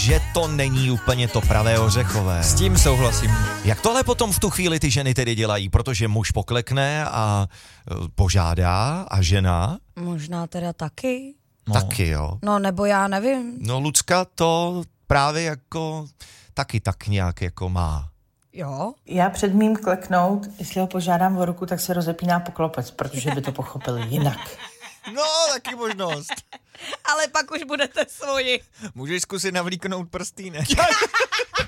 že to není úplně to pravé ořechové. S tím souhlasím. Jak tohle potom v tu chvíli ty ženy tedy dělají? Protože muž poklekne a požádá a žena? Možná teda taky. No. Taky jo. No nebo já nevím. No Lucka to právě jako taky tak nějak jako má. Jo? Já před mým kleknout, jestli ho požádám o ruku, tak se rozepíná poklopec, protože by to pochopil jinak. No, taky možnost. Ale pak už budete svoji. Můžeš zkusit navlíknout prstýnek.